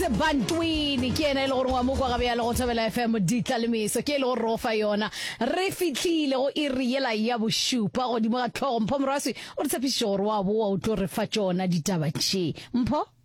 bantwini ke ena ile gore wa mo kwa ga bya le go thabela FM ditlalemeso ke ile go rofa yona re fitlhile go iriela ya boshupa go di mo ga tlhogo mpho morasi o re tshepiša gore wa bo wa o tlo re fa tsona ditaba tše mpho